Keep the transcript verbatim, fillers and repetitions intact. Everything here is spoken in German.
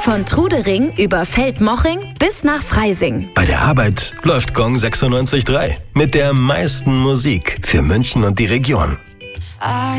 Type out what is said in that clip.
Von Trudering über Feldmoching bis nach Freising. Bei der Arbeit läuft Gong sechsundneunzig Komma drei mit der meisten Musik für München und die Region.